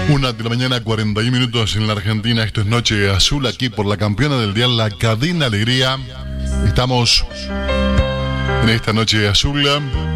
1 de la mañana, 41 minutos en la Argentina. Esto es Noche Azul, aquí por la campeona del dial, la Cadena Alegría. Estamos en esta Noche Azul